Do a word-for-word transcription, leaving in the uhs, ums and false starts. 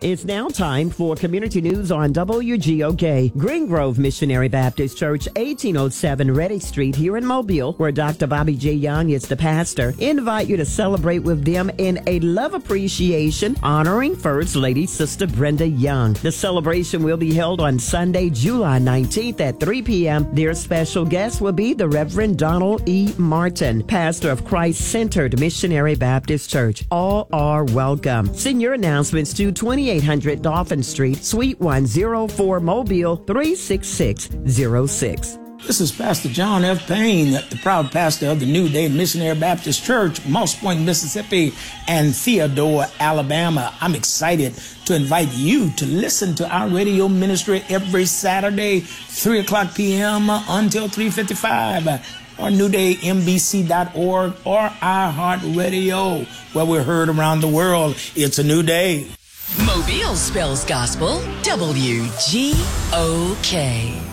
It's now time for community news on W G O K. Green Grove Missionary Baptist Church, eighteen oh seven Reddy Street here in Mobile, where Doctor Bobby J. Young is the pastor, invite you to celebrate with them in a love appreciation honoring First Lady Sister Brenda Young. The celebration will be held on Sunday, July nineteenth at three p.m. Their special guest will be the Reverend Donald E. Martin, pastor of Christ-Centered Missionary Baptist Church. All are welcome. Send your announcements to twenty-eight hundred Dolphin Street, Suite one oh four, Mobile, three six six zero six. This is Pastor John F. Payne, the proud pastor of the New Day Missionary Baptist Church, Moss Point, Mississippi, and Theodore, Alabama. I'm excited to invite you to listen to our radio ministry every Saturday, three o'clock p.m. until three fifty-five, or new day m b c dot org or iHeartRadio, where we're heard around the world. It's a new day. Mobile spells gospel, W G O K.